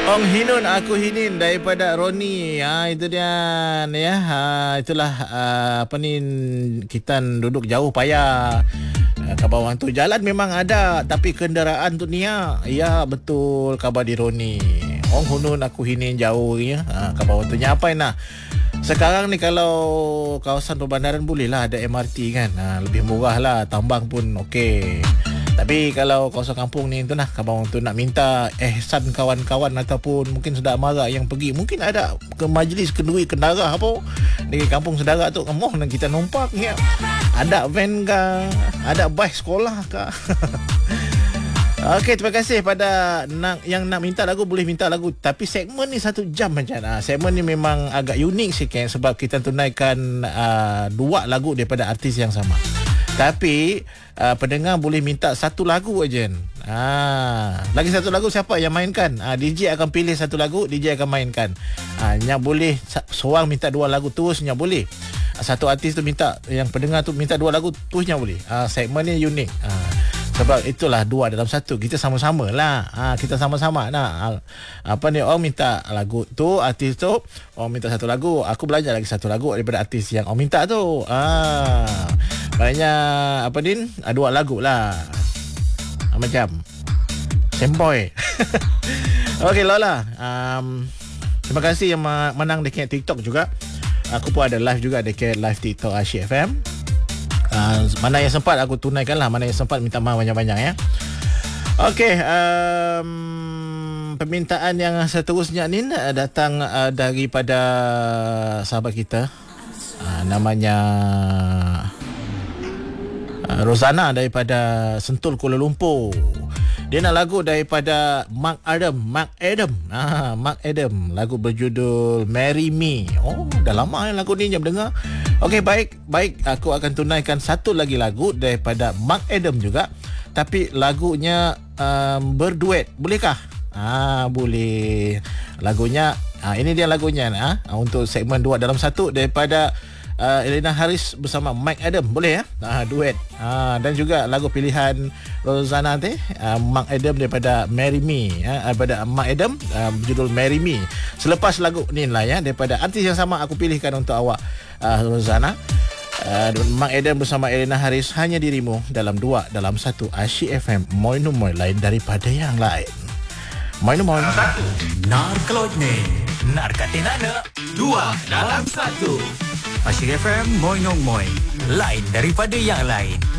Ong Hinun Aku Hinin daripada Roni. Itu dia ya. Itulah apa ni, kita duduk jauh payah. Ke bawah tu jalan memang ada, tapi kenderaan tu Nia. Ya betul, kabar di Roni. Ong Hinun Aku Hinin jauh ya. Ke bawah tu apa nah. Sekarang ni kalau kawasan perbandaran bolehlah ada MRT kan. Lebih murah lah, tambang pun okey. Tapi kalau kawasan kampung ni tu nah, abang tu nak minta ihsan kawan-kawan ataupun mungkin saudara mara yang pergi, mungkin ada ke majlis kenduri kendara apa di kampung saudara tu, kemoh nak kita numpang ya. Ada van ke, ada bas sekolah ke. Okey, terima kasih pada yang nak minta lagu, boleh minta lagu. Tapi segmen ni 1 jam macam segmen ni memang agak unik sikit sebab kita tunaikan 2 lagu daripada artis yang sama. Tapi pendengar boleh minta 1 lagu aja. Lagi 1 lagu siapa yang mainkan? DJ akan pilih 1 lagu, DJ akan mainkan. Nya boleh seorang minta 2 lagu terusnya boleh. Satu artis tu minta, yang pendengar tu minta 2 lagu terusnya boleh. Segmen ni unik. Sebab itulah 2 dalam 1. Kita sama-sama lah. Kita sama-sama nak. Apa ni, orang minta lagu tu, artis tu, orang minta 1 lagu. Aku belajar lagi 1 lagu daripada artis yang orang minta tu. Maknanya apa Din? 2 lagu lah. Macam Semboy. Okey Lola. Terima kasih yang menang dekat TikTok juga. Aku pun ada live juga dekat live TikTok Asyik FM. Mana yang sempat aku tunaikan lah, mana yang sempat minta maaf banyak-banyak ya. Okey, permintaan yang seterusnya ni datang daripada sahabat kita. Namanya Rozana daripada Sentul, Kuala Lumpur. Dia nak lagu daripada Mark Adam. Mark Adam. Lagu berjudul Marry Me. Dah lama lagu ni jam dengar. Okey, baik. Aku akan tunaikan 1 lagi lagu daripada Mark Adam juga. Tapi lagunya berduet. Bolehkah? Boleh. Lagunya, ini dia lagunya. Untuk segmen 2 dalam 1 daripada Elena Harris bersama Mike Adam. Boleh ya? Duet. Dan juga lagu pilihan Rozana Mark Adam daripada Marry Me. Daripada Mark Adam, berjudul Marry Me. Selepas lagu ni lah ya, daripada artis yang sama aku pilihkan untuk awak, Rozana. Mark Adam bersama Elena Harris, Hanya Dirimu, dalam 2 dalam 1 Asyik FM. Moy lain daripada yang lain. Moy 1 Nar Kelojne, Nar Katinana, 2 dalam 1 Asyik FM. Moy lain daripada yang lain.